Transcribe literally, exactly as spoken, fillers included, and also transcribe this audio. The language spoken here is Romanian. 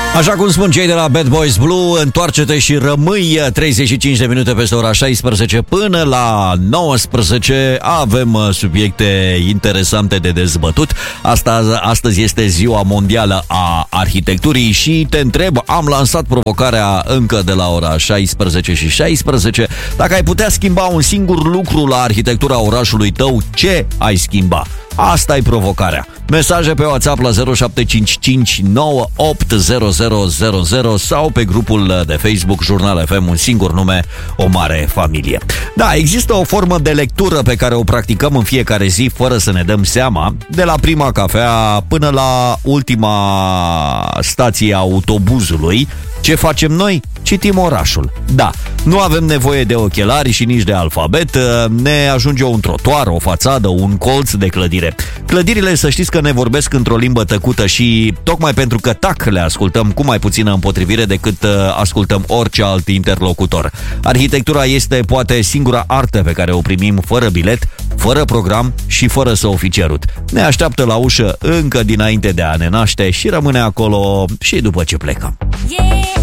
Așa cum spun cei de la Bad Boys Blue, întoarce-te și rămâi. Treizeci și cinci de minute peste ora șaisprezece până la nouăsprezece. Avem subiecte interesante de dezbătut. Asta, astăzi este ziua mondială a arhitecturii și te întreb, am lansat provocarea încă de la ora șaisprezece și șaisprezece. Dacă ai putea schimba un singur lucru la arhitectura orașului tău, ce ai schimba? Asta e provocarea. Mesaje pe WhatsApp la zero șapte cinci cinci nouă opt zero zero zero zero sau pe grupul de Facebook Jurnal F M, un singur nume, o mare familie. Da, există o formă de lectură pe care o practicăm în fiecare zi fără să ne dăm seama, de la prima cafea până la ultima stație a autobuzului. Ce facem noi? Citim orașul. Da, nu avem nevoie de ochelari și nici de alfabet, ne ajunge un trotuar, o fațadă, un colț de clădire. Clădirile, să știți că ne vorbesc într-o limbă tăcută și tocmai pentru că tac le ascultăm cu mai puțină împotrivire decât ascultăm orice alt interlocutor. Arhitectura este poate singura artă pe care o primim fără bilet, fără program și fără să o fi cerut. Ne așteaptă la ușă încă dinainte de a ne naște și rămâne acolo și după ce plecăm. Yeah!